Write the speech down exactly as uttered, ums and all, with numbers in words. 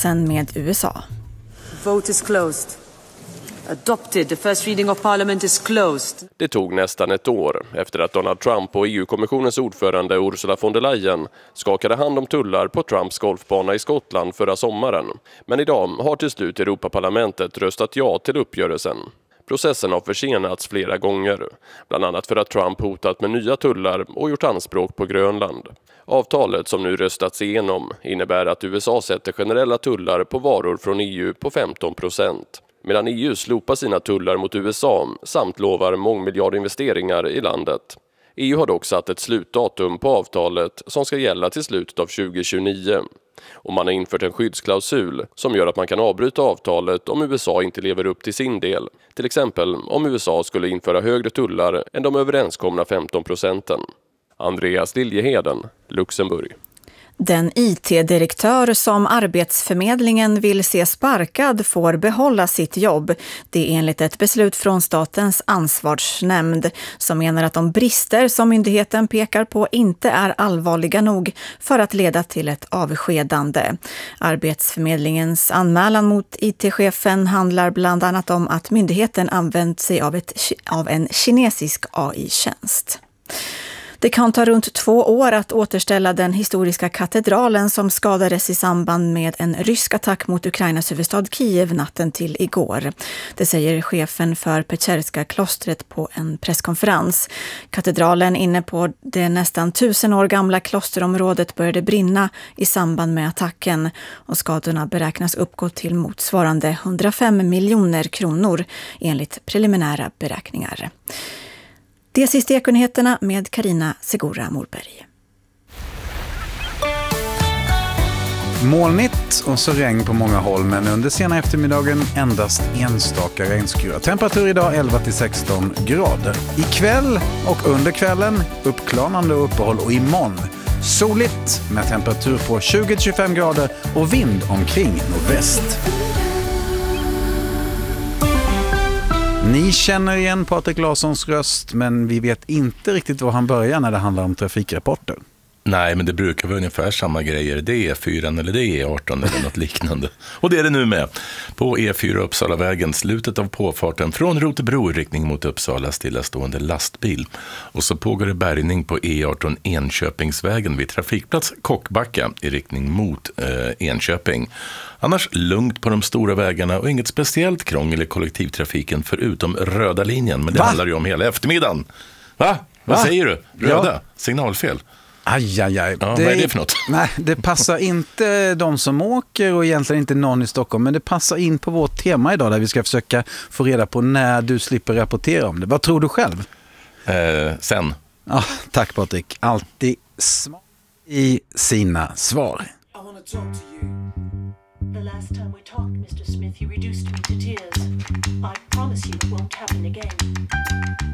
gränsen med U S A. Vote is closed. Adopted. The first reading of Parliament is closed. Det tog nästan ett år efter att Donald Trump och E U-kommissionens ordförande Ursula von der Leyen skakade hand om tullar på Trumps golfbana i Skottland förra sommaren. Men idag har till slut Europaparlamentet röstat ja till uppgörelsen. Processen har försenats flera gånger, bland annat för att Trump hotat med nya tullar och gjort anspråk på Grönland. Avtalet som nu röstats igenom innebär att U S A sätter generella tullar på varor från E U på femton procent. Medan E U slopar sina tullar mot U S A samt lovar mångmiljardinvesteringar i landet. E U har dock satt ett slutdatum på avtalet som ska gälla till slutet av tjugohundratjugonio. Och man har infört en skyddsklausul som gör att man kan avbryta avtalet om U S A inte lever upp till sin del. Till exempel om U S A skulle införa högre tullar än de överenskomna femton procenten. Andreas Liljeheden, Luxemburg. Den I T-direktör som Arbetsförmedlingen vill se sparkad får behålla sitt jobb. Det är enligt ett beslut från Statens ansvarsnämnd som menar att de brister som myndigheten pekar på inte är allvarliga nog för att leda till ett avskedande. Arbetsförmedlingens anmälan mot I T-chefen handlar bland annat om att myndigheten använt sig av, ett, av en kinesisk A I-tjänst. Det kan ta runt två år att återställa den historiska katedralen som skadades i samband med en rysk attack mot Ukrainas huvudstad Kiev natten till igår. Det säger chefen för Pecherska klostret på en presskonferens. Katedralen inne på det nästan tusen år gamla klosterområdet började brinna i samband med attacken och skadorna beräknas uppgå till motsvarande hundrafem miljoner kronor enligt preliminära beräkningar. Det är sista Ekonyheterna med Karina Segura Morberg. Molnigt och så regn på många håll, men under sena eftermiddagen endast enstaka regnskurar. Temperatur idag elva till sexton grader. Ikväll och under kvällen uppklarande och uppehåll, och imorgon soligt med temperatur på tjugo till tjugofem grader och vind omkring nordväst. Ni känner igen Patrik Larssons röst, men vi vet inte riktigt var han börjar när det handlar om trafikrapporter. Nej, men det brukar vara ungefär samma grejer. Det är E fyra eller det är E arton eller något liknande. Och det är det nu med. På E fyra Uppsalavägen, slutet av påfarten från Rotebro i riktning mot Uppsala, stillastående lastbil. Och så pågår det bärgning på E arton Enköpingsvägen vid trafikplats Kockbacka i riktning mot eh, Enköping. Annars lugnt på de stora vägarna och inget speciellt krångel i kollektivtrafiken förutom röda linjen. Men det Va? handlar ju om hela eftermiddagen. Va? Vad Va? säger du? Röda? Ja. Signalfel. Aj, aj, aj. Ja, det, vad är det för något? Nej, det passar inte de som åker och egentligen inte någon i Stockholm, men det passar in på vårt tema idag där vi ska försöka få reda på när du slipper rapportera om det. Vad tror du själv? Eh, sen. Ja, tack Patrik. Alltid smart i sina svar. I wanna talk to you. The last time we talked, mister Smith, you reduced me to tears. I promise you it won't happen again.